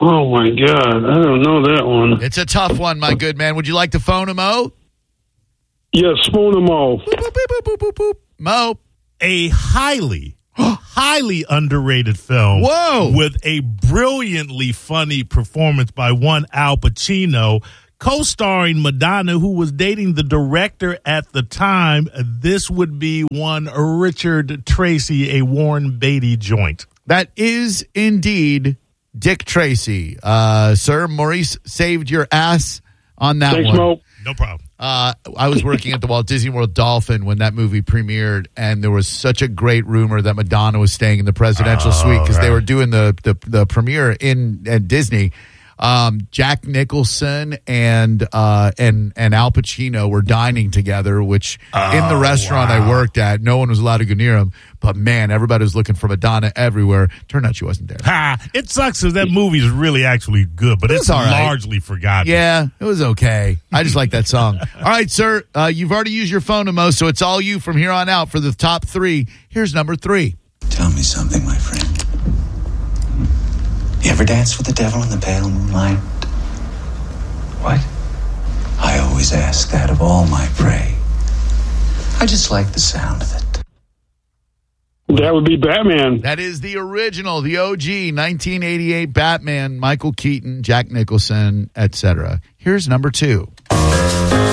Oh, my God. I don't know that one. It's a tough one, my good man. Would you like to phone him, Mo? Yes, phone them all. Boop, boop, boop, boop, boop, boop. Mo. A highly underrated film. Whoa. With a brilliantly funny performance by one Al Pacino, co-starring Madonna, who was dating the director at the time. This would be one Richard Tracy, a Warren Beatty joint. That is indeed Dick Tracy. Sir, Maurice saved your ass on that Thanks, one. Mo. No problem. I was working at the Walt Disney World Dolphin when that movie premiered, and there was such a great rumor that Madonna was staying in the presidential suite because they were doing the premiere at Disney. Jack Nicholson and Al Pacino were dining together, which in the restaurant I worked at, no one was allowed to go near them. But man, everybody was looking for Madonna everywhere. Turned out she wasn't there. It sucks because that movie is really actually good, but it's all right. largely forgotten. Yeah, it was okay. I just like that song. All right, sir, you've already used your phone, Mo, so it's all you from here on out for the top 3. Here's number 3. Tell me something, my friend. You ever dance with the devil in the pale moonlight? What? I always ask that of all my prey. I just like the sound of it. That would be Batman. That is the original, the OG, 1988 Batman, Michael Keaton, Jack Nicholson, etc. Here's number 2.